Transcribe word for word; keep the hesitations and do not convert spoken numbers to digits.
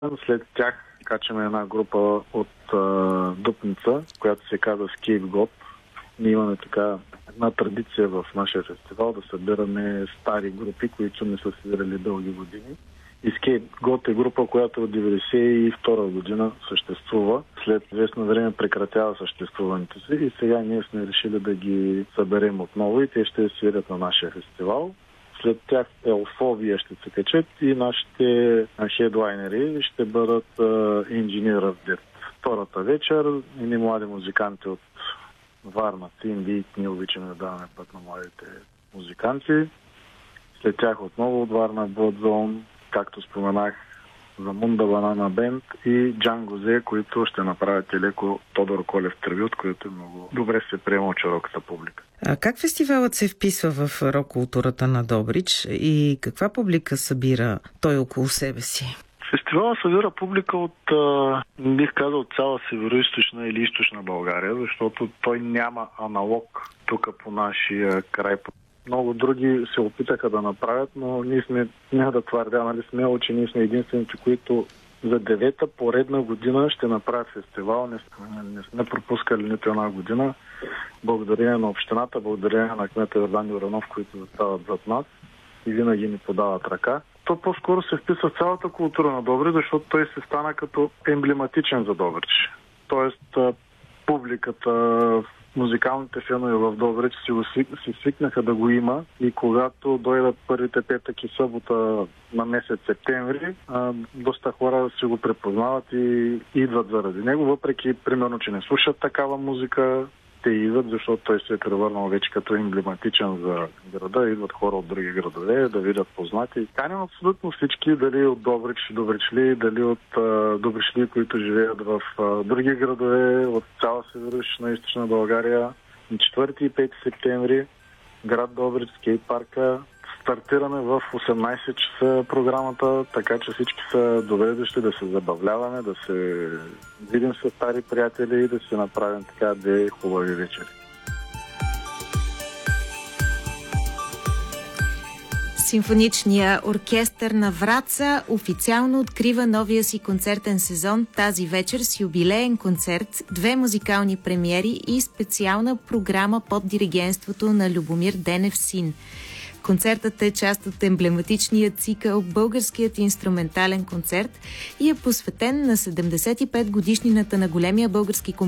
След тях качаме една група от а, Дупница, която се казва Scapegoat. Ние имаме така една традиция в нашия фестивал да събираме стари групи, които не са свирали дълги години. И Scapegoat е група, която от деветдесет и втора година съществува. След известно време прекратява съществуването си и сега ние сме решили да ги съберем отново и те ще свирят на нашия фестивал. След тях Елфобия ще се качат и нашите хедлайнери ще бъдат Engineer of Death. Втората вечер и млади музиканти от Варна, Тимби, ние обичаме да даваме път на младите музиканти. След тях отново от Варна Blood, както споменах, за Мунда Банана Бенд и Джанго Зе, които ще направят и леко Тодор Колев трибют, който много добре се приема от широката публика. А как фестивалът се вписва в рок-културата на Добрич и каква публика събира той около себе си? Фестивалът събира публика от, бих казал, цяла североизточна или източна България, защото той няма аналог тук по нашия край. Много други се опитаха да направят, но ние сме, не да твърдя, нали смело, че ние сме единствените, които за девета поредна година ще направят фестивал. Не, не сме пропускали нито една година. Благодарение на общината, благодарение на кмета Йордан Юранов, които застават зад нас и винаги ни подават ръка. То по-скоро се вписва в цялата култура на Добрич, защото той се стана като емблематичен за Добрич. Тоест публиката, музикалните фенове в Добрич си, си свикнаха да го има и когато дойдат първите петък и събота на месец септември, а, доста хора си го препознават и идват заради него, въпреки примерно, че не слушат такава музика. Те идват, защото той се е превърнал вече като емблематичен за града. Идват хора от други градове да видят познати. Каним абсолютно всички, дали от Добрич, Добричли, дали от а, Добричли, които живеят в а, други градове, от цяла североизточна и източна България. На четвърти и пети септември град Добрич, скейт парка. Стартираме в осемнайсет часа програмата, така че всички са добре дошли да се забавляваме, да се видим с стари приятели и да си направим така две хубави вечери. Симфоничния оркестър на Враца официално открива новия си концертен сезон тази вечер с юбилеен концерт, две музикални премиери и специална програма под диригентството на Любомир Денев син. Концертът е част от емблематичния цикъл Българският инструментален концерт и е посветен на седемдесет и пет годишнината на големия български композитор